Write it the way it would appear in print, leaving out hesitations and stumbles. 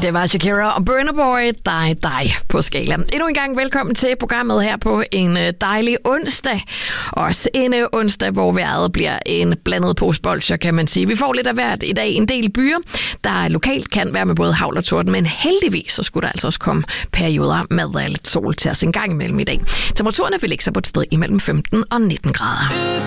Det var Shakira og Burna Boy, dig på skala. Endnu en gang velkommen til programmet her på en dejlig onsdag. Også en onsdag, hvor vejret bliver en blandet pose bolsjer, kan man sige. Vi får lidt af hvert i dag. En del byer, der lokalt kan være med både hagl og torden, men heldigvis så skulle der altså også komme perioder med lidt sol til os en gang imellem i dag. Temperaturerne vil ligge sig på et sted imellem 15 og 19 grader.